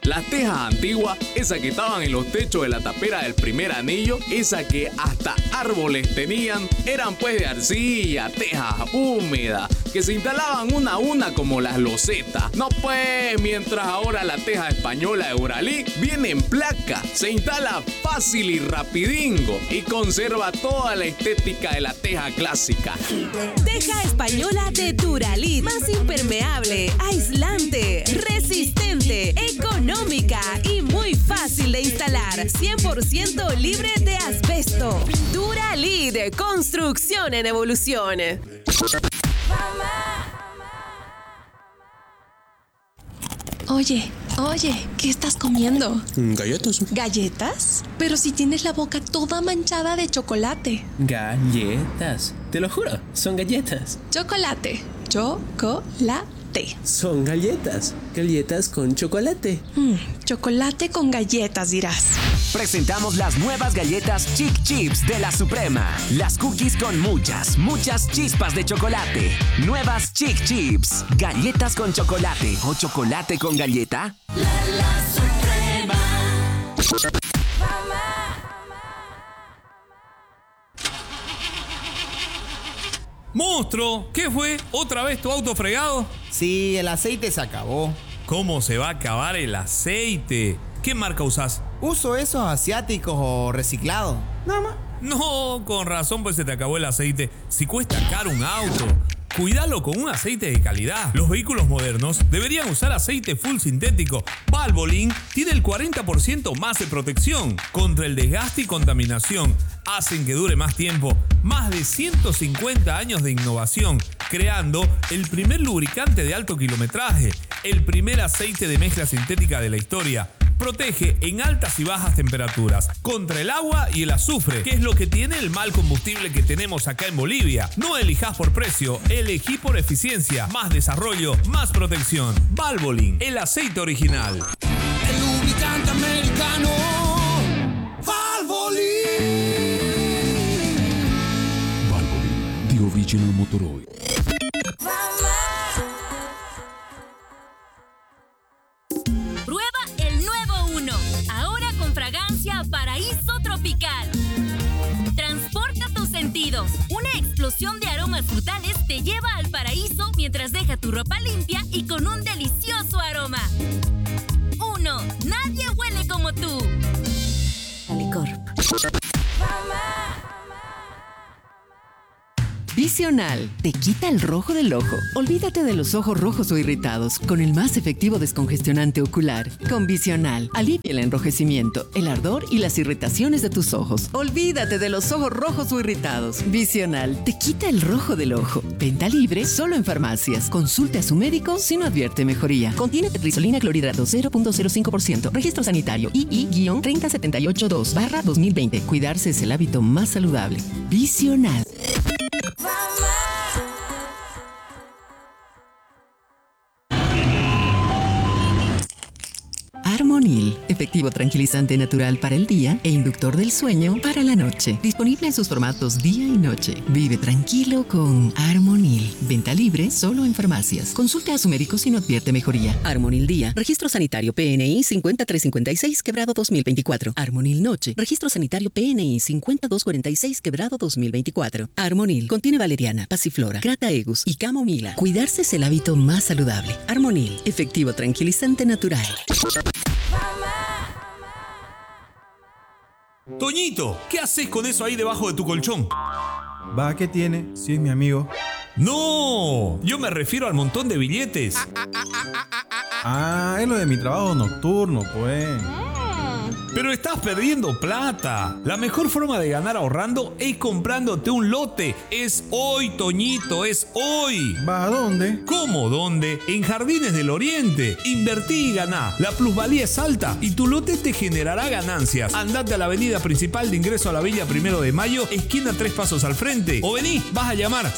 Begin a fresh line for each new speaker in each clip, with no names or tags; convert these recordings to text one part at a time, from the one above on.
Las tejas antiguas, esas que estaban en los techos de la tapera del primer anillo, esas que hasta árboles tenían, eran pues de arcilla, tejas húmedas, que se instalaban una a una como las losetas. No pues, mientras ahora la teja española de Uralí viene en placa, se instala fácil y rapidingo y conserva toda la estética de la teja clásica.
Teja española de Duralit, más impermeable, aislante, resistente, económica y muy fácil de instalar, 100% libre de asbesto. Duralit, construcción en evolución.
Oye, ¿qué estás comiendo?
Galletas.
¿Galletas? Pero si tienes la boca toda manchada de chocolate.
Galletas. Te lo juro, son galletas.
Chocolate.
Son galletas. Galletas con chocolate.
Chocolate con galletas, dirás.
Presentamos las nuevas galletas Chic Chips de La Suprema. Las cookies con muchas chispas de chocolate. Nuevas Chic Chips. Galletas con chocolate o chocolate con galleta.
La Suprema.
¡Monstruo! ¿Qué fue? ¿Otra vez tu auto fregado?
Sí, el aceite se acabó.
¿Cómo se va a acabar el aceite? ¿Qué marca usás?
Uso esos asiáticos o reciclados. Nada más.
No, con razón pues se te acabó el aceite. Si cuesta caro un auto, cuídalo con un aceite de calidad. Los vehículos modernos deberían usar aceite full sintético. Valvoline tiene el 40% más de protección contra el desgaste y contaminación. Hacen que dure más tiempo. Más de 150 años de innovación, creando el primer lubricante de alto kilometraje, el primer aceite de mezcla sintética de la historia. Protege en altas y bajas temperaturas contra el agua y el azufre, que es lo que tiene el mal combustible que tenemos acá en Bolivia. No elijas por precio, elegí por eficiencia, más desarrollo, más protección. Valvoline, el aceite original.
El lubricante americano. Valvoline.
Valvoline, The Original Motor Oil.
Prueba el nuevo Uno, ahora con fragancia Paraíso Tropical. Transporta tus sentidos. Una explosión de aromas frutales te lleva al paraíso mientras deja tu ropa limpia y con un delicioso aroma. Uno, nadie huele como tú.
Alicorp. Visional te quita el rojo del ojo. Olvídate de los ojos rojos o irritados con el más efectivo descongestionante ocular. Con Visional, alivia el enrojecimiento, el ardor y las irritaciones de tus ojos. Olvídate de los ojos rojos o irritados. Visional te quita el rojo del ojo. Venta libre solo en farmacias. Consulte a su médico si no advierte mejoría. Contiene tetrazoína clorhidrato 0.05%. Registro sanitario II-30782/2020. Cuidarse es el hábito más saludable. Visional. Armonil, efectivo tranquilizante natural para el día e inductor del sueño para la noche. Disponible en sus formatos día y noche. Vive tranquilo con Armonil. Venta libre solo en farmacias. Consulte a su médico si no advierte mejoría. Armonil Día, registro sanitario PNI 5356/2024. Armonil Noche, registro sanitario PNI 5246/2024. Armonil contiene valeriana, pasiflora, crataegus y camomila. Cuidarse es el hábito más saludable. Armonil, efectivo tranquilizante natural.
Toñito, ¿qué haces con eso ahí debajo de tu colchón?
Va, ¿qué tiene? Si es mi amigo.
¡No! Yo me refiero al montón de billetes.
Ah, es lo de mi trabajo nocturno, pues.
Pero estás perdiendo plata. La mejor forma de ganar ahorrando es comprándote un lote. Es hoy, Toñito, es hoy.
¿Va a dónde?
¿Cómo dónde? En Jardines del Oriente. Invertí y ganá. La plusvalía es alta y tu lote te generará ganancias. Andate a la avenida principal de ingreso a la Villa 1 de Mayo, esquina 3 pasos al frente. O vení, vas a llamar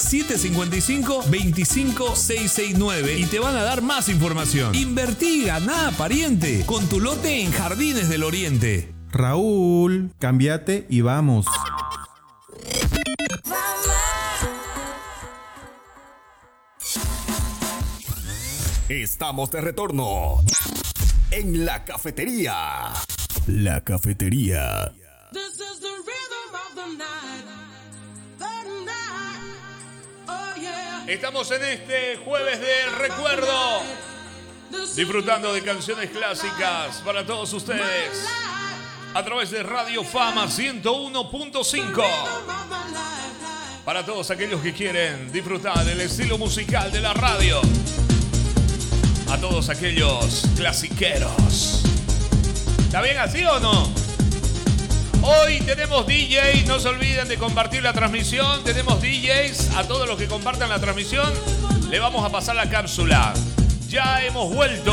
755-25669 y te van a dar más información. Invertí y ganá, pariente, con tu lote en Jardines del Oriente.
Raúl, cámbiate y vamos.
Estamos de retorno.
en la cafetería. La cafetería.
Estamos en este jueves del recuerdo, disfrutando de canciones clásicas para todos ustedes a través de Radio Fama 101.5. Para todos aquellos que quieren disfrutar del estilo musical de la radio, a todos aquellos clasiqueros. ¿Está bien así o no? Hoy tenemos DJ, no se olviden de compartir la transmisión. Tenemos DJs, a todos los que compartan la transmisión le vamos a pasar la cápsula. Ya hemos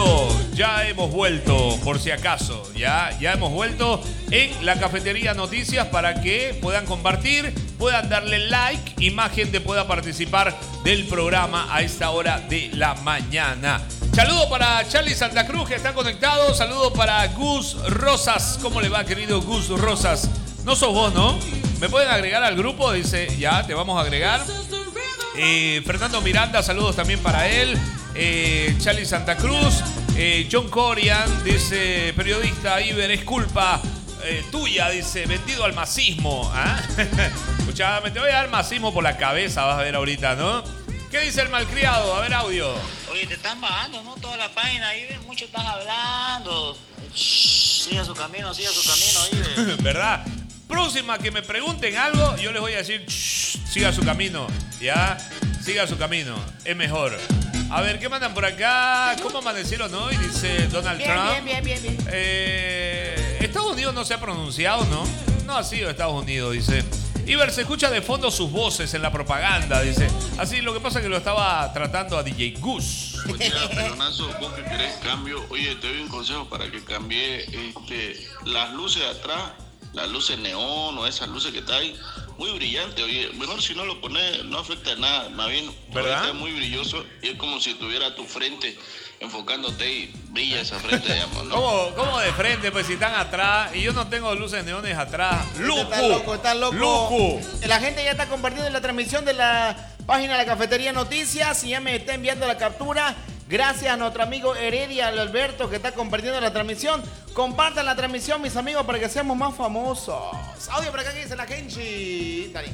vuelto, por si acaso, ya hemos vuelto en la Cafetería Noticias para que puedan compartir, puedan darle like y más gente pueda participar del programa a esta hora de la mañana. Saludo para Charlie Santa Cruz que está conectado, saludo para Gus Rosas. ¿Cómo le va, querido Gus Rosas? No sos vos, ¿no? ¿Me pueden agregar al grupo? Dice, ya, te vamos a agregar. Fernando Miranda, saludos también para él. Charlie Santa Cruz, John Corian, dice, periodista Iber, es culpa tuya, dice, vendido al masismo. ¿Ah? Escuchame, te voy a dar masismo por la cabeza, vas a ver ahorita, ¿no? ¿Qué dice el malcriado? A ver, audio.
Oye, te están bajando, ¿no? Toda la página, ahí mucho están hablando. Siga su camino, Iber.
¿Verdad? Próxima que me pregunten algo, yo les voy a decir, siga su camino, ¿ya? Siga su camino, es mejor. A ver, ¿qué mandan por acá? ¿Cómo amanecieron hoy? Dice Donald Trump. Bien. Estados Unidos no se ha pronunciado, ¿no? No ha sido Estados Unidos, dice. Iber, se escucha de fondo sus voces en la propaganda, dice. Así, lo que pasa es que lo estaba tratando a DJ Gus.
Oye, Peronazo, vos que querés cambio, oye, te doy un consejo para que cambie las luces de atrás, las luces neón o esas luces que está ahí. Muy brillante, oye, mejor si no lo pones, no afecta nada, más bien, está muy brilloso y es como si tuviera tu frente enfocándote y brilla esa frente, digamos, ¿no?
¿Cómo de frente? Pues si están atrás y yo no tengo luces neones atrás.
Está loco. La gente ya está compartiendo la transmisión de la página de la Cafetería Noticias y ya me está enviando la captura. Gracias a nuestro amigo Heredia Alberto que está compartiendo la transmisión. Compartan la transmisión, mis amigos, para que seamos más famosos. Audio por acá que dice la gente. Dale.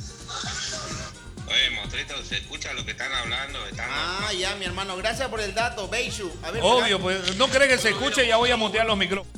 Oye, monstruito, se escucha lo que están hablando.
Ya, mi hermano. Gracias por el dato, Beishu. A ver,
obvio, pues no cree que se escuche, ya voy a mutear los micrófonos.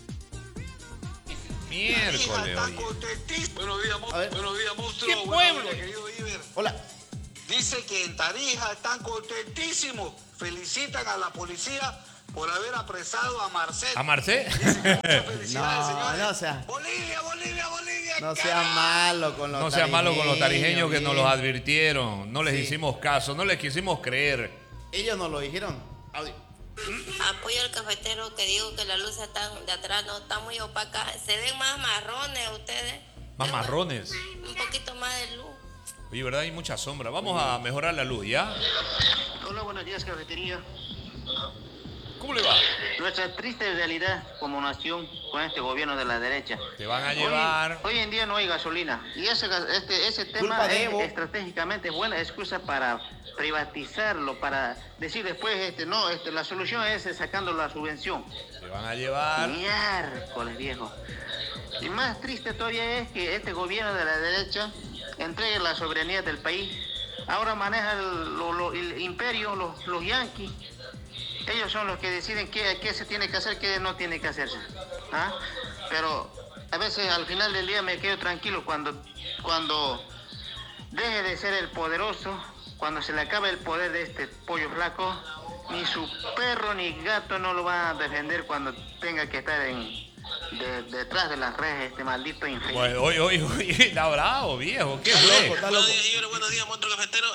Miércoles, oye.
Buenos días, monstruo.
¿Qué pueblo?
Querido Iber.
Hola.
Dice que en Tarija están contentísimos. Felicitan a la policía por haber apresado a Marcel.
¿A Marcel?
No sea.
Bolivia.
No sea malo con los
tarijeños. No sea malo con los tarijeños que nos los advirtieron. No les hicimos caso, no les quisimos creer.
Ellos nos lo dijeron. Audio.
Apoyo al cafetero que digo que las luces de atrás no están muy opacas. Se ven más marrones ustedes.
¿Más marrones?
Un poquito más de luz.
Oye, ¿verdad? Hay mucha sombra. Vamos a mejorar la luz, ¿ya?
Hola, buenos días, cafetería.
¿Cómo le va?
Nuestra triste realidad como nación con este gobierno de la derecha.
Te van a llevar.
Hoy en día no hay gasolina. Y ese tema es estratégicamente buena excusa para privatizarlo, para decir después, la solución es sacando la subvención.
Te van a llevar.
Miércoles, viejo. Y más triste todavía es que este gobierno de la derecha entregue la soberanía del país. Ahora maneja el imperio, los yanquis. Ellos son los que deciden qué se tiene que hacer, qué no tiene que hacerse. Pero a veces al final del día me quedo tranquilo cuando deje de ser el poderoso, cuando se le acabe el poder de este pollo flaco, ni su perro ni gato no lo va a defender cuando tenga que estar detrás de las redes, este maldito infeliz.
Bueno, hoy está bravo, viejo. ¿Qué fue?
Buenos días, monstruo cafetero.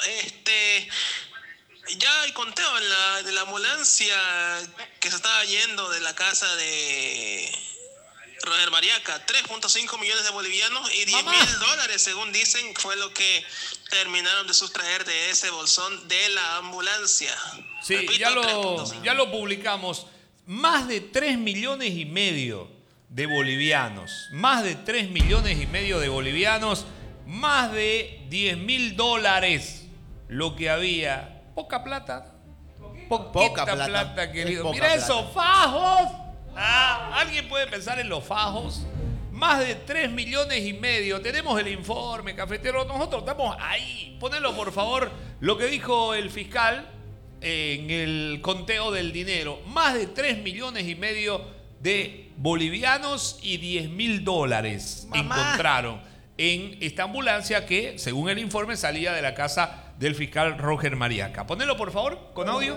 Ya hay conteo de la ambulancia que se estaba yendo de la casa de Roger Mariaca. 3.5 millones de bolivianos y $10,000, según dicen, fue lo que terminaron de sustraer de ese bolsón de la ambulancia.
Sí, repito, ya lo publicamos. Más de 3,5 millones de bolivianos. Más de 3,5 millones de bolivianos. Más de $10,000. Lo que había. Poca plata. Poquita plata, querido. Mira esos fajos. ¿Alguien puede pensar en los fajos? Más de 3 millones y medio. Tenemos el informe, cafetero. Nosotros estamos ahí. Ponelo, por favor, lo que dijo el fiscal en el conteo del dinero. Más de 3 millones y medio de bolivianos y $10.000 encontraron en esta ambulancia que, según el informe, salía de la casa del fiscal Roger Mariaca. Ponelo, por favor, con audio.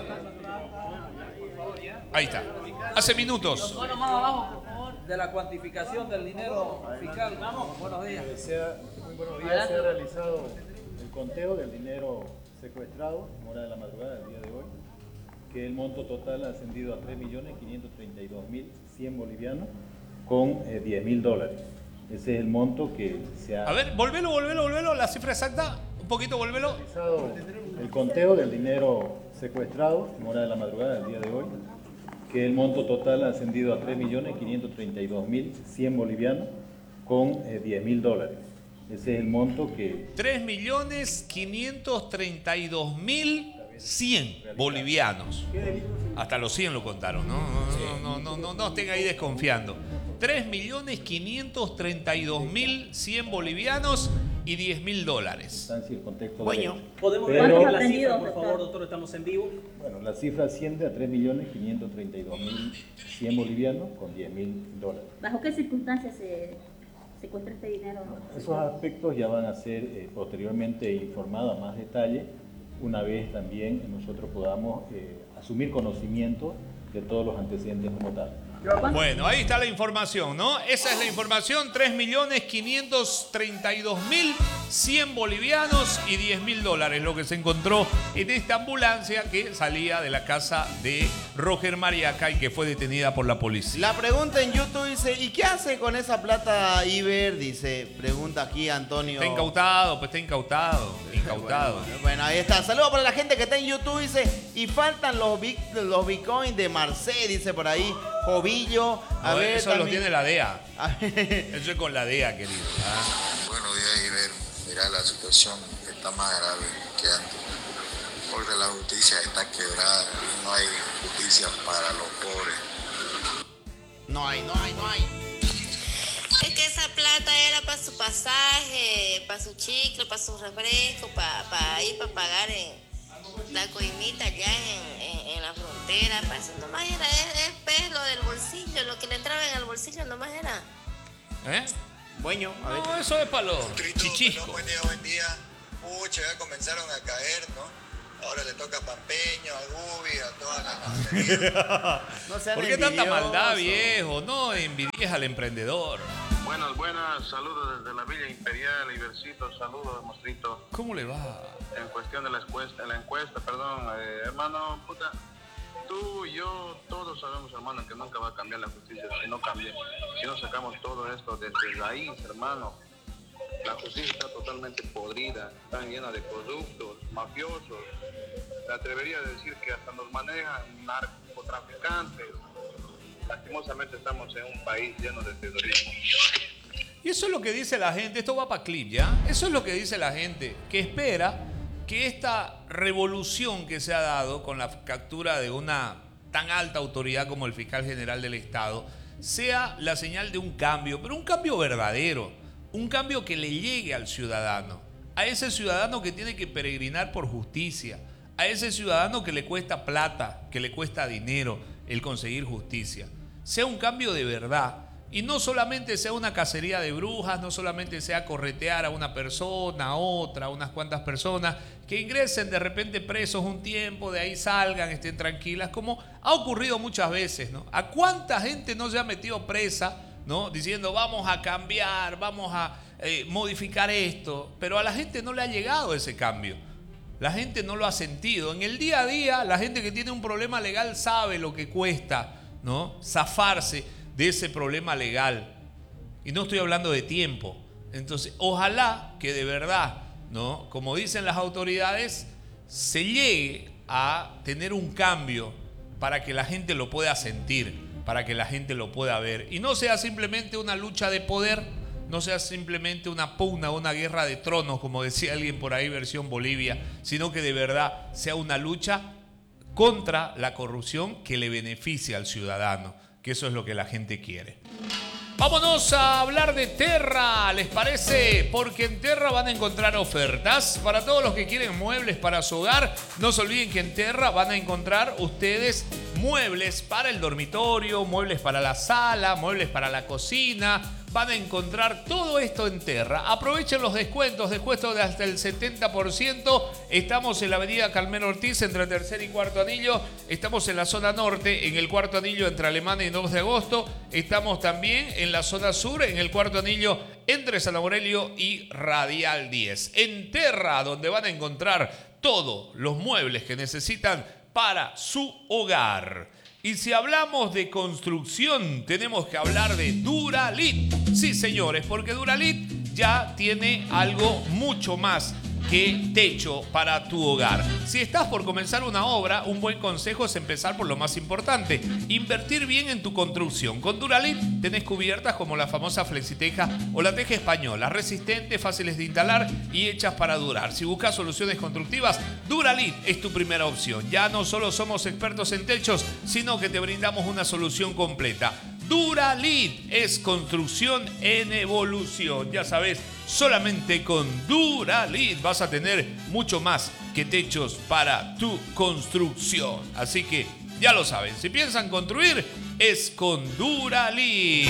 Ahí está. Hace minutos.
Bueno, más abajo, por favor, de la cuantificación del dinero fiscal. Vamos, buenos días.
Muy buenos días. Se ha realizado el conteo del dinero secuestrado en hora de la madrugada del día de hoy, que el monto total ha ascendido a 3.532.100 bolivianos con $10.000. Ese es el monto que se ha...
A ver, volvelo, la cifra exacta. Un poquito, volvelo.
El conteo del dinero secuestrado en hora de la madrugada del día de hoy, que el monto total ha ascendido a 3.532.100 bolivianos con $10.000. Ese es el monto que...
3.532.100 bolivianos. Hasta los 100 lo contaron, no estén ahí desconfiando. 3.532.100 bolivianos y $10.000.
Bueno,
¿podemos ver la cifra, por favor, doctor? Estamos en vivo.
Bueno, la cifra asciende a 3.532.100 bolivianos con $10.000.
¿Bajo qué circunstancias se secuestra este dinero?
Esos aspectos ya van a ser posteriormente informados a más detalle, una vez también nosotros podamos asumir conocimiento de todos los antecedentes como tal.
Bueno, ahí está la información, ¿no? Esa es la información, 3.532.100 bolivianos y $10.000, lo que se encontró en esta ambulancia que salía de la casa de Roger Mariaca y que fue detenida por la policía.
La pregunta en YouTube dice, ¿y qué hace con esa plata Iber? Dice, pregunta aquí Antonio.
Está incautado, pues está incautado.
Bueno, ahí está. Saludos para la gente que está en YouTube, dice, y faltan los bitcoins de Marcé, dice por ahí. Jovillo,
a ver, eso
también
lo tiene la DEA. Eso es con la DEA, querido.
Buenos días, Iber. Mira, la situación está más grave que antes, porque la justicia está quebrada y no hay justicia para los pobres.
No hay.
Es que esa plata era para su pasaje, para su chicle, para su refresco, para ir para pagar en la coimita allá en la frontera. Para eso nomás era, es lo del bolsillo, lo que le entraba en el bolsillo nomás era.
Bueno, a ver.
No, eso es para los chichiscos.
Buen día. Pucha, ya comenzaron a caer, ¿no? Ahora le toca a Pampeño, a Gubi, a todas las...
¿Por qué tanta maldad, viejo? No envidies al emprendedor.
Buenas, saludos desde la Villa Imperial, Ibercito, saludos, mostrito.
¿Cómo le va?
En cuestión de la encuesta, hermano, puta, tú, yo, todos sabemos, hermano, que nunca va a cambiar la justicia si no cambia. Si no sacamos todo esto desde raíz, hermano, la justicia está totalmente podrida, está llena de corruptos, mafiosos. Me atrevería a decir que hasta nos manejan narcotraficantes. Lastimosamente estamos en un país lleno de terrorismo.
Y eso es lo que dice la gente, esto va para clip, ¿ya? Eso es lo que dice la gente, que espera que esta revolución que se ha dado con la captura de una tan alta autoridad como el fiscal general del Estado sea la señal de un cambio, pero un cambio verdadero, un cambio que le llegue al ciudadano, a ese ciudadano que tiene que peregrinar por justicia, a ese ciudadano que le cuesta plata, que le cuesta dinero el conseguir justicia. Sea un cambio de verdad y no solamente sea una cacería de brujas, no solamente sea corretear a una persona, a otra, a unas cuantas personas que ingresen de repente presos un tiempo, de ahí salgan, estén tranquilas, como ha ocurrido muchas veces, ¿no? ¿A cuánta gente no se ha metido presa, ¿no? Diciendo vamos a cambiar, vamos a modificar esto, pero a la gente no le ha llegado ese cambio. La gente no lo ha sentido. En el día a día, la gente que tiene un problema legal sabe lo que cuesta, ¿no? Zafarse de ese problema legal. Y no estoy hablando de tiempo. Entonces, ojalá que de verdad, ¿no? Como dicen las autoridades, se llegue a tener un cambio para que la gente lo pueda sentir, para que la gente lo pueda ver. Y no sea simplemente una lucha de poder, no sea simplemente una pugna, una guerra de tronos, como decía alguien por ahí, versión Bolivia, sino que de verdad sea una lucha contra la corrupción que le beneficia al ciudadano, que eso es lo que la gente quiere. Vámonos a hablar de Terra, ¿les parece? Porque en Terra van a encontrar ofertas para todos los que quieren muebles para su hogar. No se olviden que en Terra van a encontrar ustedes muebles para el dormitorio, muebles para la sala, muebles para la cocina. Van a encontrar todo esto en Terra. Aprovechen los descuentos de hasta el 70%. Estamos en la avenida Carmelo Ortiz, entre tercer y cuarto anillo. Estamos en la zona norte, en el cuarto anillo entre Alemania y 2 de agosto. Estamos también en la zona sur, en el cuarto anillo entre San Aurelio y Radial 10. En Terra, donde van a encontrar todos los muebles que necesitan para su hogar. Y si hablamos de construcción, tenemos que hablar de Duralit. Sí, señores, porque Duralit ya tiene algo mucho más que techo para tu hogar. Si estás por comenzar una obra, un buen consejo es empezar por lo más importante: invertir bien en tu construcción. Con Duralit tenés cubiertas como la famosa Flexiteja o la teja española, resistentes, fáciles de instalar y hechas para durar. Si buscas soluciones constructivas, Duralit es tu primera opción. Ya no solo somos expertos en techos, sino que te brindamos una solución completa. Duralit es construcción en evolución. Ya sabes, solamente con Duralit vas a tener mucho más que techos para tu construcción. Así que ya lo saben, si piensan construir, es con Duralit.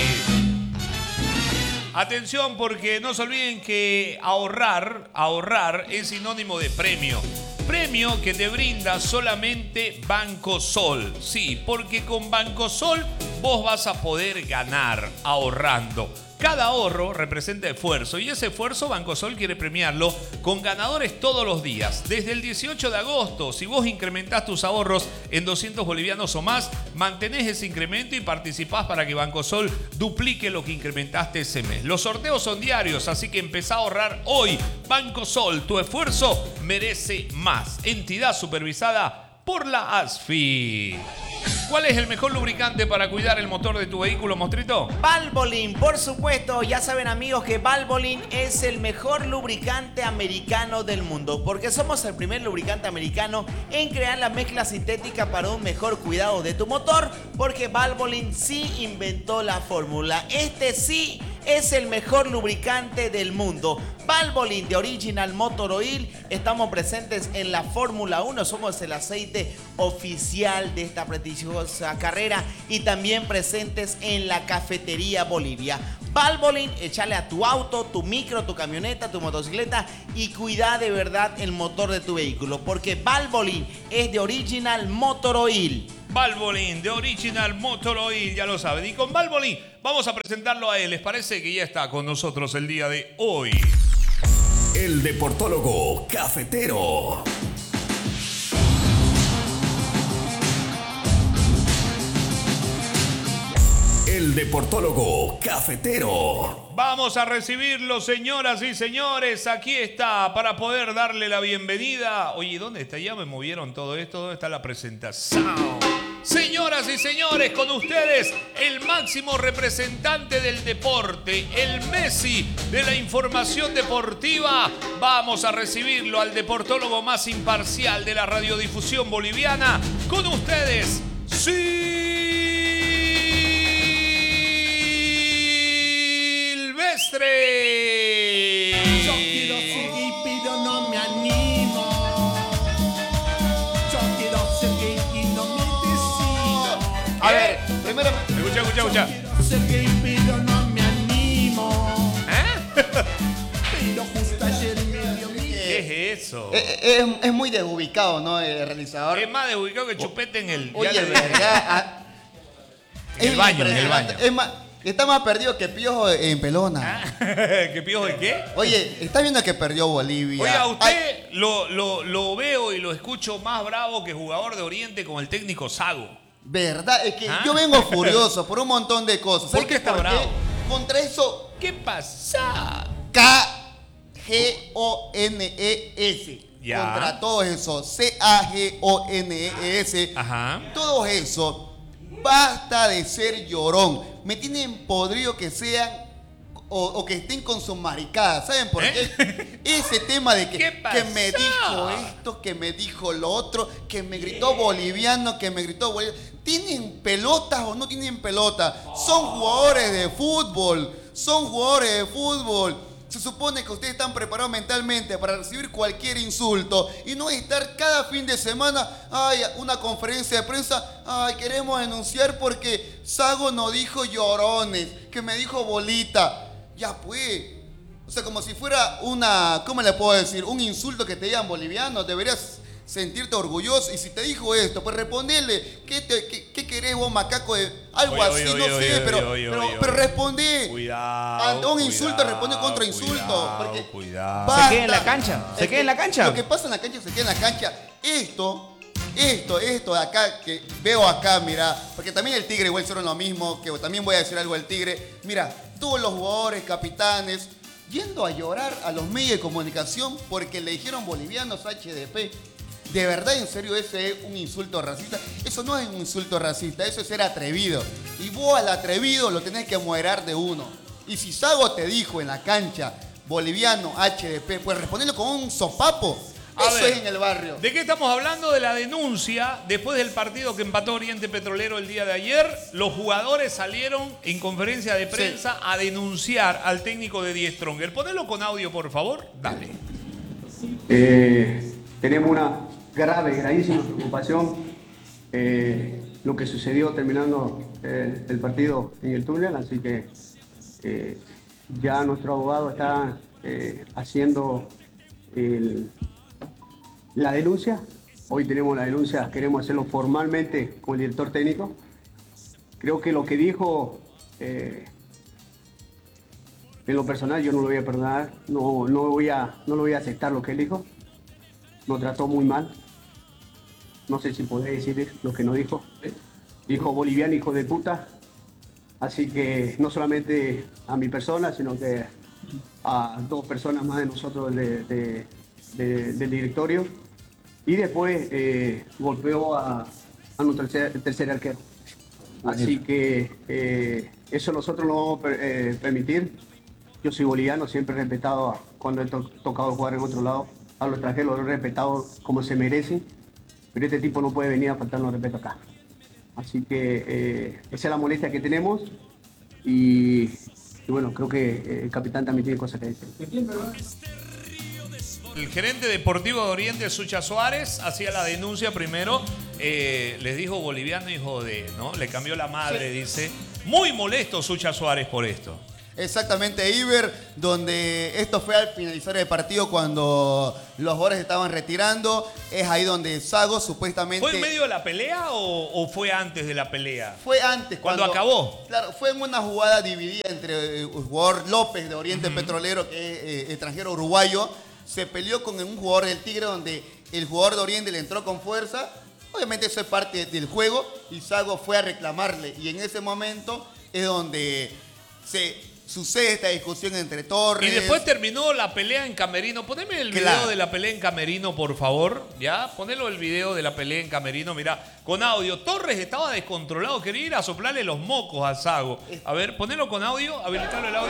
Atención, porque no se olviden que ahorrar es sinónimo de premio. Premio que te brinda solamente Bancosol. Sí, porque con Bancosol vos vas a poder ganar ahorrando. Cada ahorro representa esfuerzo y ese esfuerzo Bancosol quiere premiarlo con ganadores todos los días. Desde el 18 de agosto, si vos incrementás tus ahorros en 200 bolivianos o más, mantenés ese incremento y participás para que Bancosol duplique lo que incrementaste ese mes. Los sorteos son diarios, así que empezá a ahorrar hoy. Bancosol, tu esfuerzo merece más. Entidad supervisada por la ASFI. ¿Cuál es el mejor lubricante para cuidar el motor de tu vehículo, Mostrito?
Valvoline, por supuesto. Ya saben, amigos, que Valvoline es el mejor lubricante americano del mundo, porque somos el primer lubricante americano en crear la mezcla sintética para un mejor cuidado de tu motor, porque Valvoline sí inventó la fórmula. Este sí es el mejor lubricante del mundo. Valvoline de Original Motor Oil. Estamos presentes en la Fórmula 1. Somos el aceite oficial de esta prestigiosa carrera y también presentes en la Cafetería Bolivia. Valvoline, échale a tu auto, tu micro, tu camioneta, tu motocicleta y cuida de verdad el motor de tu vehículo, porque Valvoline es de Original Motor Oil.
Valvoline de Original Motor Oil, ya lo saben. Y con Valvoline vamos a presentarlo a él. ¿Les parece que ya está con nosotros el día de hoy?
El deportólogo cafetero. El deportólogo cafetero.
Vamos a recibirlo, señoras y señores. Aquí está, para poder darle la bienvenida. Oye, ¿dónde está? Ya me movieron todo esto. ¿Dónde está la presentación? Señoras y señores, con ustedes, el máximo representante del deporte, el Messi de la información deportiva. Vamos a recibirlo al deportólogo más imparcial de la radiodifusión boliviana. Con ustedes, Silvestre.
Yo quiero seguir, pero no me animo. Yo quiero seguir y no me decido.
A ver, primero...
Escucha.
Quiero ser gay, pero no me animo. Pero justo ayer me dio mi...
¿Qué es eso?
Es muy desubicado, ¿no? El realizador.
Es más desubicado que chupete en el...
Oye, verga.
En el baño.
Es más... Está más perdido que Piojo en pelona.
¿Que Piojo de qué?
Oye, ¿está viendo que perdió Bolivia?
Oiga, usted lo veo y lo escucho más bravo que jugador de Oriente con el técnico Sago.
¿Verdad? Es que yo vengo furioso por un montón de cosas.
¿Por qué está bravo?
Contra eso...
¿Qué pasa?
K-G-O-N-E-S.
Ya.
Contra todo eso. C-A-G-O-N-E-S.
Ajá.
Todo eso. Basta de ser llorón. Me tienen podrido que sean
o que estén con sus maricadas. ¿Saben por qué? Ese tema de que me dijo esto, que me dijo lo otro, que me gritó boliviano, que me gritó boliviano. ¿Tienen pelotas o no tienen pelotas? Son jugadores de fútbol. Son jugadores de fútbol. Se supone que ustedes están preparados mentalmente para recibir cualquier insulto y no estar cada fin de semana, una conferencia de prensa, queremos denunciar porque Sago nos dijo llorones, que me dijo bolita. Ya pues, o sea, como si fuera ¿cómo le puedo decir? Un insulto que te digan boliviano, deberías sentirte orgulloso. Y si te dijo esto, pues respondele. ¿Qué querés vos, macaco? Algo así, no sé, pero respondé.
Cuidado.
Ante un insulto responde contra insulto.
Cuidado.
Se queda en la cancha. Se queda en la cancha.
Lo que pasa en la cancha se queda en la cancha. Esto de acá, que veo acá, mira, porque también el Tigre igual hicieron lo mismo, que también voy a decir algo del Tigre. Mira, todos los jugadores, capitanes, yendo a llorar a los medios de comunicación porque le dijeron bolivianos HDP. ¿De verdad, en serio, ese es un insulto racista? Eso no es un insulto racista, eso es ser atrevido. Y vos al atrevido lo tenés que moderar de uno. Y si Sago te dijo en la cancha, boliviano, HDP, pues responderlo con un sopapo. Eso es en el barrio.
¿De qué estamos hablando? De la denuncia. Después del partido que empató Oriente Petrolero el día de ayer, los jugadores salieron en conferencia de prensa a denunciar al técnico de Die Stronger. Ponelo con audio, por favor. Dale.
Tenemos una gravísima preocupación. Lo que sucedió terminando el partido en el túnel, así que ya nuestro abogado está haciendo la denuncia. Hoy tenemos la denuncia, queremos hacerlo formalmente con el director técnico. Creo que lo que dijo, en lo personal, yo no lo voy a perdonar, no lo voy a aceptar lo que él dijo. Nos trató muy mal. No sé si podés decir lo que nos dijo. Dijo boliviano, hijo de puta. Así que no solamente a mi persona, sino que a 2 personas más de nosotros del directorio. Y después golpeó a nuestro tercer arquero. Así que eso nosotros no vamos a permitir. Yo soy boliviano, siempre he respetado cuando he tocado jugar en otro lado. A los extranjeros lo he respetado como se merecen. Pero este tipo no puede venir a faltarnos respeto acá. Así que esa es la molestia que tenemos. Y bueno, creo que el capitán también tiene cosas que decir.
El gerente deportivo de Oriente, Sucha Suárez, hacía la denuncia primero. Les dijo boliviano hijo de, ¿no? Le cambió la madre, dice. Muy molesto Sucha Suárez por esto.
Exactamente, Iber, donde esto fue al finalizar el partido cuando los jugadores estaban retirando. Es ahí donde Sago supuestamente...
¿Fue en medio de la pelea o fue antes de la pelea?
Fue antes.
¿Cuando acabó?
Claro, fue en una jugada dividida entre el jugador López de Oriente Petrolero, que es extranjero uruguayo. Se peleó con un jugador del Tigre donde el jugador de Oriente le entró con fuerza. Obviamente eso es parte del juego y Sago fue a reclamarle. Y en ese momento es donde sucede esta discusión entre Torres.
Y después terminó la pelea en camerino. Poneme el video de la pelea en camerino, por favor. ¿Ya? Ponelo el video de la pelea en camerino. Mirá, con audio. Torres estaba descontrolado. Quería ir a soplarle los mocos a Sago. A ver, ponelo con audio. Habilitarlo el audio.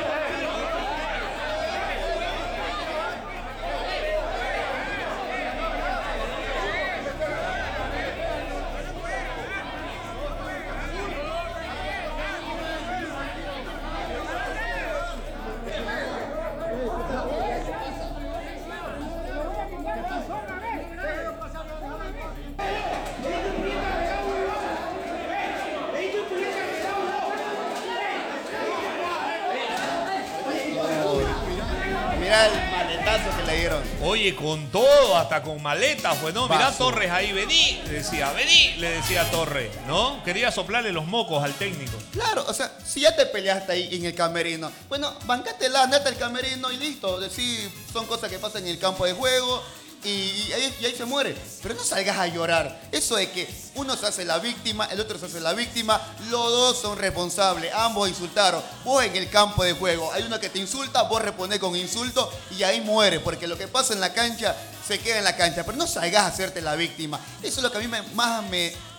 Mirá el maletazo que le dieron.
Oye, con todo, hasta con maletas, pues, ¿no? Mirá Torres ahí, vení, le decía Torres, ¿no? Quería soplarle los mocos al técnico.
Claro, o sea, si ya te peleaste ahí en el camerino, bueno, bancátela, andate al camerino y listo. Decir, son cosas que pasan en el campo de juego y ahí se muere. Pero no salgas a llorar. Eso de que uno se hace la víctima, el otro se hace la víctima, los dos son responsables, ambos insultaron. Vos en el campo de juego, hay uno que te insulta, vos respondés con insulto y ahí muere, porque lo que pasa en la cancha se queda en la cancha. Pero no salgas a hacerte la víctima. Eso es lo que a mí más me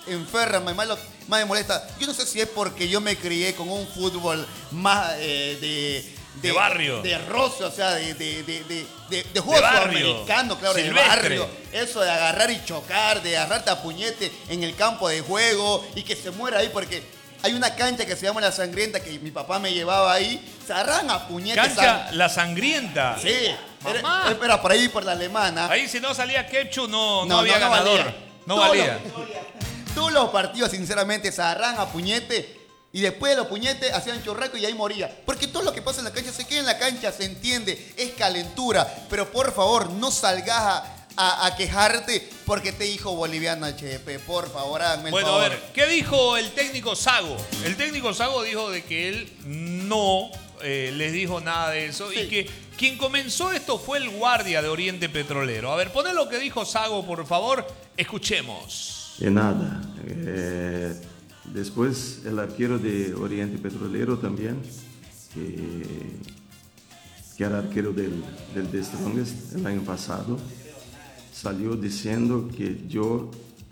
enferma y más me molesta. Yo no sé si es porque yo me crié con un fútbol más
de barrio.
De roce, o sea, de juego sudamericano, claro,
silvestre.
De barrio. Eso de agarrar y chocar, de agarrarte a puñete en el campo de juego y que se muera ahí porque hay una cancha que se llama La Sangrienta que mi papá me llevaba ahí. Se agarran a puñetes.
¿Cancha La Sangrienta?
Sí. Era por ahí, por la alemana.
Ahí si no salía ketchup no había ganador. No valía.
Todos los partidos, sinceramente, se agarran a puñete. Y después de los puñetes hacían chorraco y ahí moría. Porque todo lo que pasa en la cancha se queda en la cancha, se entiende, es calentura. Pero por favor, no salgas a quejarte porque te dijo boliviano HDP. Por favor, háganme el favor.
Bueno, a ver, ¿qué dijo el técnico Sago? El técnico Sago dijo de que él no les dijo nada de eso y que quien comenzó esto fue el guardia de Oriente Petrolero. A ver, poné lo que dijo Sago, por favor. Escuchemos.
De nada. Después el arquero de Oriente Petrolero también, que era arquero del The Strongest el año pasado, salió diciendo que yo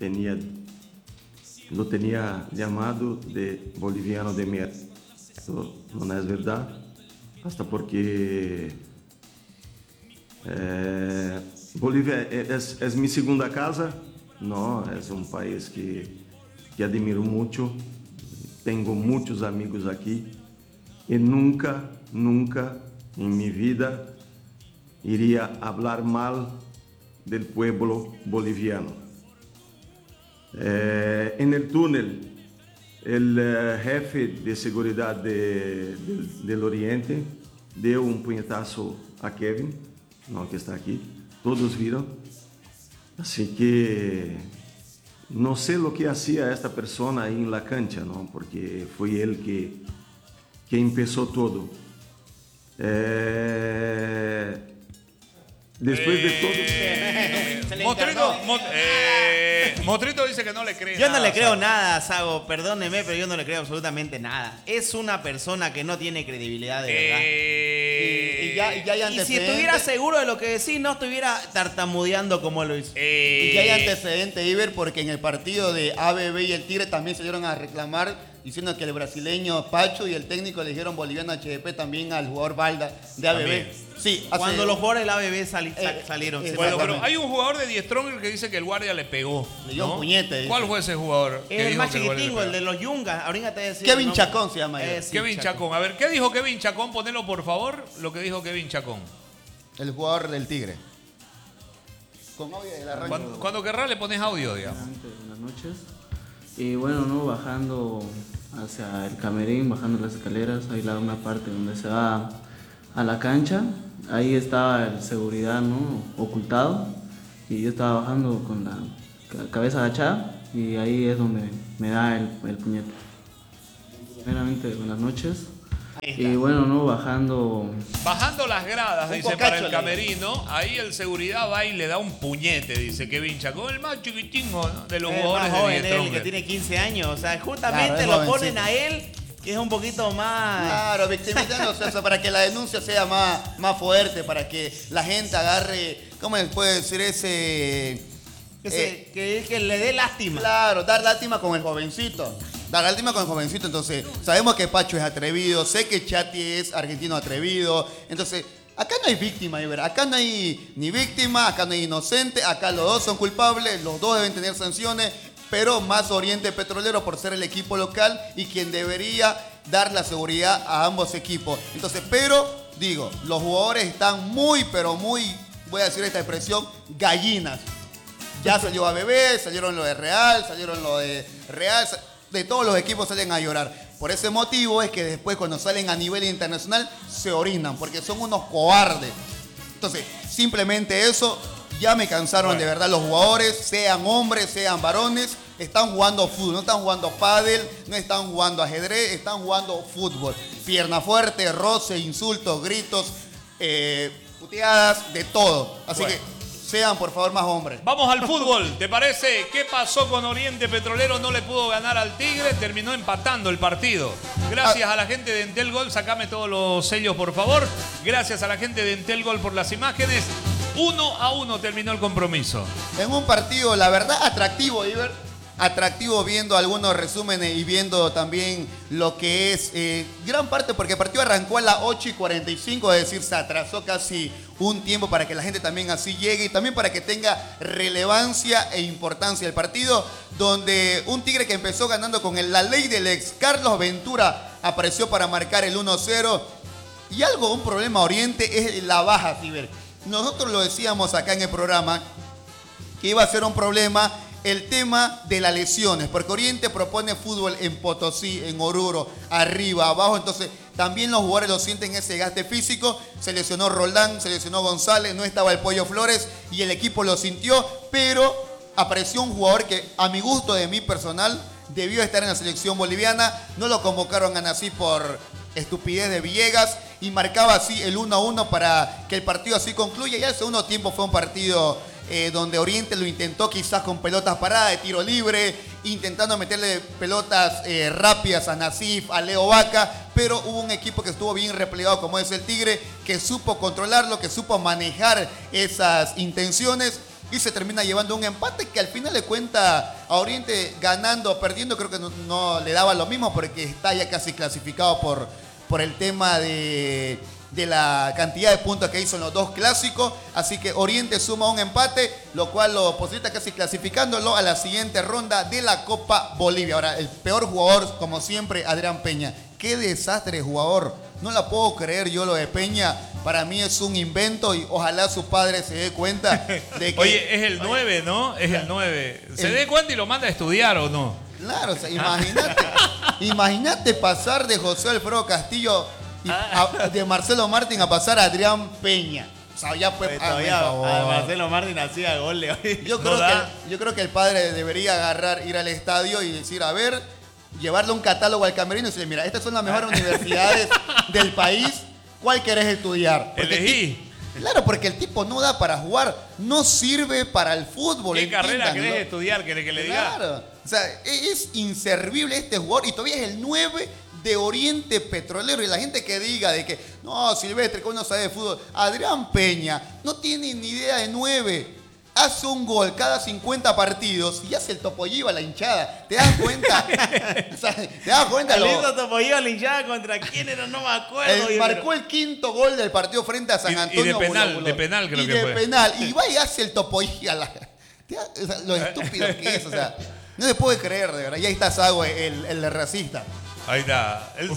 lo tenía llamado de boliviano de mierda. Esto no es verdad, hasta porque Bolivia es mi segunda casa, no, es un país que admiro mucho, tengo muchos amigos aquí y nunca en mi vida iría a hablar mal del pueblo boliviano. En el túnel, el jefe de seguridad del Oriente dio un puñetazo a Kevin, no, que está aquí, todos vieron, así que no sé lo que hacía esta persona ahí en la cancha, ¿no? Porque fue él que empezó todo. Después de todo...
Motrito dice que no le cree
Yo
nada.
no le creo nada, Sago, perdóneme, pero yo no le creo absolutamente nada. Es una persona que no tiene credibilidad de verdad.
Y ya hay
Y si
antecedentes.
estuviera seguro de lo que decís, no estuviera tartamudeando como lo hizo.
Y ya hay antecedentes, Iber, porque en el partido de ABB y el Tigre también se dieron a reclamar diciendo que el brasileño Pacho y el técnico le dijeron boliviano HDP también al jugador Balda de ABB.
También.
Sí,
Cuando los jugadores del ABB salieron.
Bueno, pero hay un jugador de Die Stronger que dice que el guardia le pegó.
Le dio un puñete.
¿Cuál fue ese jugador?
Es el más chiquitingo, el de los Yungas. Ahorita te decía.
Kevin Chacón se llama él.
Kevin Chacón. A ver, ¿qué dijo Kevin Chacón? Ponelo, por favor, lo que dijo Kevin Chacón.
El jugador del Tigre. Con audio del arranque.
Cuando querrás le pones audio, digamos.
Buenas noches. Y bueno, ¿no? Bajando hacia el camerín, bajando las escaleras, hay una parte donde se va a la cancha. Ahí estaba el seguridad, ¿no? Ocultado. Y yo estaba bajando con la cabeza agachada y ahí es donde me da el puñete. Primeramente, buenas noches. Y bueno, ¿no? Bajando
las gradas, dice, para el camerino, ahí el seguridad va y le da un puñete, dice Kevin Chacón, el más chiquitingo, ¿no? De los jugadores
más joven,
de Die
él, que
Stronger.
tiene 15 años. O sea, justamente
Claro, es
lo ponen
jovencito.
a él, que es un poquito más...
Claro, victimizándose, o sea, para que la denuncia sea más fuerte, para que la gente agarre, ¿cómo les puedo decir ese?
Que le dé lástima.
Claro, dar lástima con el jovencito. Dar lástima con el jovencito. Entonces, sabemos que Pacho es atrevido, sé que Chati es argentino atrevido. Entonces, acá no hay víctima, Iber. Acá no hay ni víctima, acá no hay inocente. Acá los dos son culpables, los dos deben tener sanciones. Pero más Oriente Petrolero por ser el equipo local y quien debería dar la seguridad a ambos equipos. Entonces, pero, digo, los jugadores están muy, pero muy, voy a decir esta expresión, gallinas. Ya salió ABB, salieron lo de Real, salieron lo de Real, de todos los equipos salen a llorar. Por ese motivo es que después cuando salen a nivel internacional se orinan, porque son unos cobardes. Entonces, simplemente eso, ya me cansaron de verdad los jugadores, sean hombres, sean varones, están jugando fútbol, no están jugando pádel, no están jugando ajedrez, están jugando fútbol. Pierna fuerte, roce, insultos, gritos, puteadas, de todo. Así que sean por favor más hombres.
Vamos al fútbol, ¿te parece? ¿Qué pasó con Oriente Petrolero? No le pudo ganar al Tigre, terminó empatando el partido. Gracias a la gente de Entel Gol, sacame todos los sellos por favor. Gracias a la gente de Entel Gol por las imágenes. 1-1 terminó el compromiso.
En un partido, la verdad, atractivo, Iber. atractivo viendo algunos resúmenes y viendo también lo que es gran parte, porque el partido arrancó a las 8:45, es decir, se atrasó casi un tiempo para que la gente también así llegue y también para que tenga relevancia e importancia el partido, donde un Tigre que empezó ganando con la ley del ex Carlos Ventura apareció para marcar el 1-0. Y un problema Oriente es la baja, Ciber. Nosotros lo decíamos acá en el programa que iba a ser un problema el tema de las lesiones, porque Oriente propone fútbol en Potosí, en Oruro, arriba, abajo, entonces también los jugadores lo sienten ese gaste físico. Se lesionó Roldán, se lesionó González, no estaba el Pollo Flores y el equipo lo sintió, pero apareció un jugador que a mi gusto, de mí personal, debió estar en la selección boliviana. No lo convocaron a Nasif por estupidez de Villegas y marcaba así el 1-1 para que el partido así concluya. Ya el segundo tiempo fue un partido donde Oriente lo intentó quizás con pelotas paradas de tiro libre, intentando meterle pelotas rápidas a Nasif, a Leo Vaca, pero hubo un equipo que estuvo bien replegado como es el Tigre, que supo controlarlo, que supo manejar esas intenciones y se termina llevando un empate que al final le cuenta a Oriente ganando o perdiendo. Creo que no le daba lo mismo porque está ya casi clasificado por el tema de la cantidad de puntos que hizo en los dos clásicos. Así que Oriente suma un empate, lo cual lo posibilita casi clasificándolo a la siguiente ronda de la Copa Bolivia. Ahora, el peor jugador, como siempre, Adrián Peña. Qué desastre de jugador. No la puedo creer yo lo de Peña. Para mí es un invento y ojalá su padre se dé cuenta de que...
Oye, es el 9, ¿no? Es el 9. ¿Se dé cuenta y lo manda a estudiar o no?
Claro, o sea, imagínate pasar de José Alfredo Castillo de Marcelo Martín a pasar a Adrián Peña. O sea, ya pues,
Marcelo Martín hacía goles.
Yo creo que el padre debería ir al estadio y decir, a ver, llevarle un catálogo al camerino y decirle, mira, estas son las mejores universidades del país, ¿cuál querés estudiar?
Elegí.
Claro, porque el tipo no da para jugar, no sirve para el fútbol.
¿Qué carrera querés estudiar? ¿Querés que le diga?
Claro, o sea, es inservible este jugador y todavía es el 9 de Oriente Petrolero. Y la gente que diga de que, no, Silvestre, que uno sabe de fútbol. Adrián Peña no tiene ni idea de 9. Hace un gol cada 50 partidos y hace el Topollillo a la hinchada. ¿Te das cuenta? O sea, ¿te das cuenta?
El lindo Topollillo a la hinchada contra quién era, no me acuerdo.
Marcó el quinto gol del partido frente a San Antonio.
Y de penal creo que fue.
Y de penal. Y va y hace el Topollillo a la... O sea, lo estúpido que es, o sea, no se puede creer, de verdad. Y ahí está Sago, el racista.
Ahí está, el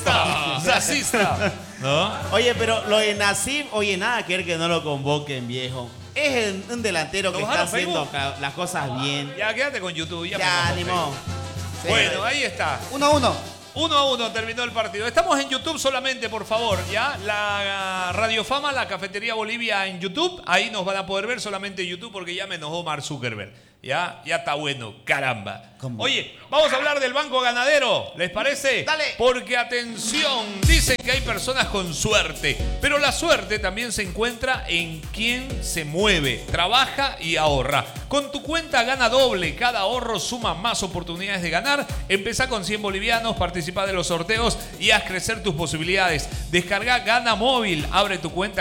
zasista, ¿no?
Oye, pero lo de Nasif, nada que ver que no lo convoquen, viejo. Es un delantero que está haciendo las cosas bien.
Ya, quédate con YouTube.
Ya, ni modo.
Bueno, ahí está.
1-1.
1-1 terminó el partido. Estamos en YouTube solamente, por favor, ¿ya? La Radio Fama, la Cafetería Bolivia en YouTube. Ahí nos van a poder ver solamente en YouTube porque ya me enojó Mark Zuckerberg. Ya está bueno, caramba. ¿Cómo? Oye, vamos a hablar del Banco Ganadero, ¿les parece?
Dale.
Porque atención, dicen que hay personas con suerte, pero la suerte también se encuentra en quien se mueve, trabaja y ahorra. Con tu cuenta Gana Doble, cada ahorro suma más oportunidades de ganar. Empezá con 100 bolivianos, participa de los sorteos y haz crecer tus posibilidades. Descarga Gana Móvil, abre tu cuenta